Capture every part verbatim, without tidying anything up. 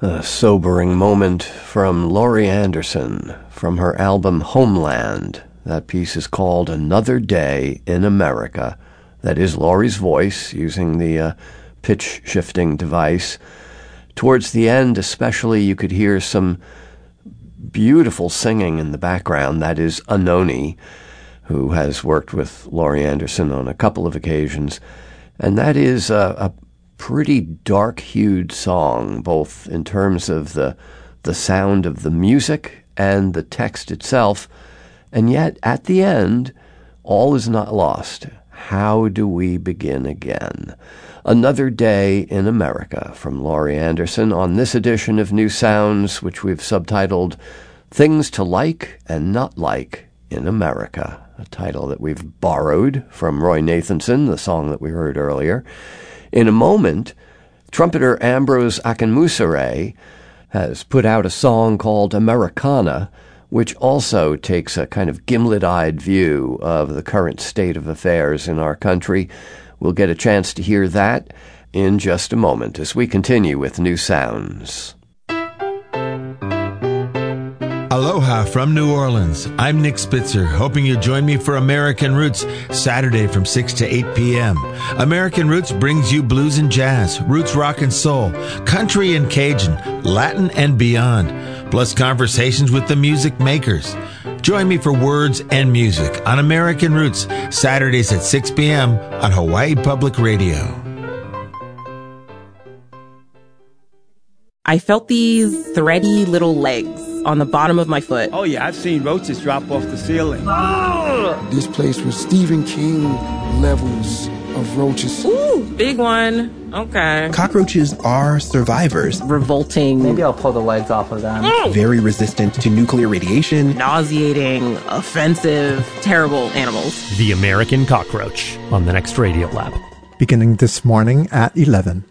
A sobering moment from Laurie Anderson from her album Homeland. That piece is called Another Day in America. That is Laurie's voice using the uh, pitch-shifting device. Towards the end especially, you could hear some beautiful singing in the background. That is Anoni, who has worked with Laurie Anderson on a couple of occasions. And that is a, a pretty dark-hued song, both in terms of the the sound of the music and the text itself. And yet, at the end, all is not lost. How do we begin again? Another Day in America from Laurie Anderson on this edition of New Sounds, which we've subtitled Things to Like and Not Like in America, a title that we've borrowed from Roy Nathanson, the song that we heard earlier. In a moment, trumpeter Ambrose Akinmusire has put out a song called Americana, which also takes a kind of gimlet-eyed view of the current state of affairs in our country. We'll get a chance to hear that in just a moment as we continue with New Sounds. Aloha from New Orleans. I'm Nick Spitzer, hoping you'll join me for American Roots, Saturday from six to eight p.m. American Roots brings you blues and jazz, roots rock and soul, country and Cajun, Latin and beyond, plus conversations with the music makers. Join me for Words and Music on American Roots, Saturdays at six p.m. on Hawaii Public Radio. I felt these thready little legs on the bottom of my foot. Oh, yeah, I've seen roaches drop off the ceiling. Oh! This place was Stephen King levels of roaches. Ooh, big one. Okay. Cockroaches are survivors. Revolting. Maybe I'll pull the legs off of them. Mm. Very resistant to nuclear radiation. Nauseating, offensive, terrible animals. The American Cockroach on the next Radio Lab. Beginning this morning at eleven.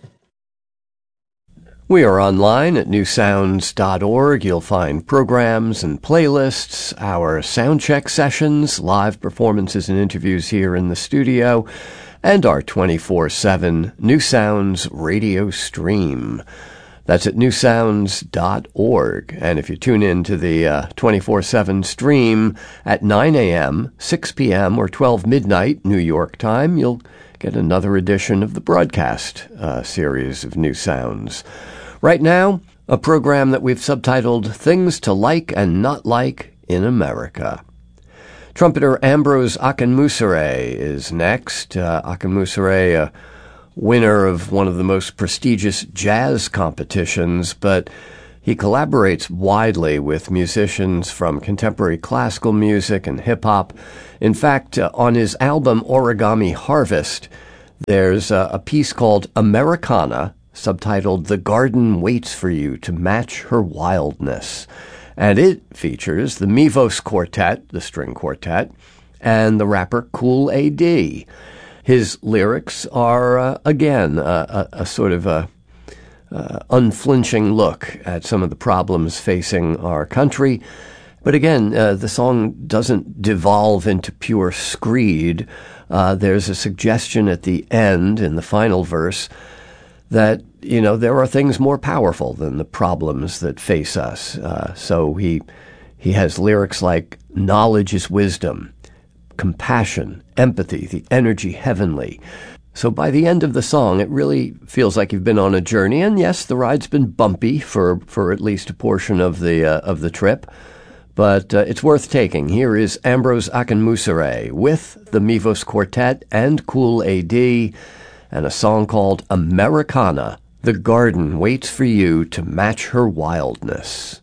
We are online at new sounds dot org. You'll find programs and playlists, our soundcheck sessions, live performances and interviews here in the studio, and our twenty-four seven New Sounds radio stream. That's at new sounds dot org. And if you tune in to the uh, twenty-four seven stream at nine a.m., six p.m., or twelve midnight New York time, you'll get another edition of the broadcast uh, series of New Sounds. Right now, a program that we've subtitled Things to Like and Not Like in America. Trumpeter Ambrose Akinmusire is next. Uh, Akinmusire, a winner of one of the most prestigious jazz competitions, but he collaborates widely with musicians from contemporary classical music and hip-hop. In fact, uh, on his album Origami Harvest, there's uh, a piece called Americana, subtitled The Garden Waits for You to Match Her Wildness. And it features the Mivos Quartet, the string quartet, and the rapper Kool A D. His lyrics are, uh, again, uh, a, a sort of a uh, unflinching look at some of the problems facing our country. But again, uh, the song doesn't devolve into pure screed. Uh, there's a suggestion at the end, in the final verse, that, you know, there are things more powerful than the problems that face us. Uh, so he he has lyrics like, knowledge is wisdom, compassion, empathy, the energy heavenly. So by the end of the song, it really feels like you've been on a journey. And yes, the ride's been bumpy for, for at least a portion of the, uh, of the trip. But uh, it's worth taking. Here is Ambrose Akinmusire with the Mivos Quartet and Kool A D, and a song called Americana, The Garden Waits for You to Match Her Wildness.